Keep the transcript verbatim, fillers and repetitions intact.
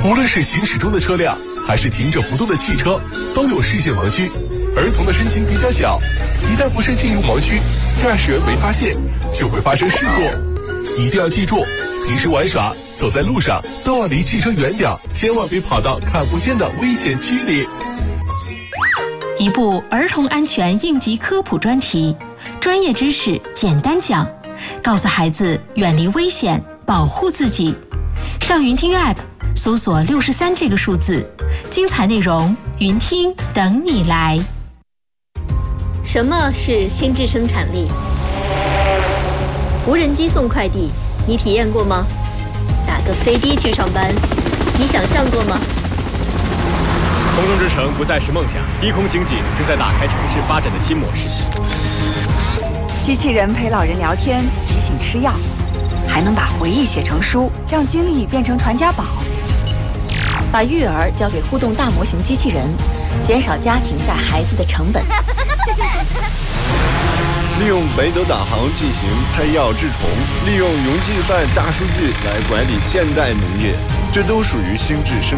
无论是行驶中的车辆，还是停着不动的汽车，都有视线盲区。儿童的身形比较小，一旦不慎进入盲区，驾驶员没发现，就会发生事故。一定要记住，平时玩耍、走在路上都要离汽车远点，千万别跑到看不见的危险区里。 一部儿童安全应急科普专题，专业知识简单讲，告诉孩子远离危险，保护自己。上云听 App 搜索六十三这个数字，精彩内容云听等你来。 什么是心智生产力？无人机送快递，你体验过吗？打个飞的去上班，你想象过吗？ 空中之城不再是梦想，低空经济正在打开城市发展的新模式。 机器人陪老人聊天，提醒吃药，还能把回忆写成书，让经历变成传家宝。把育儿交给互动大模型机器人，减少家庭带孩子的成本。 利用北斗导航进行配药治虫，利用云计算大数据来管理现代农业，这都属于心智生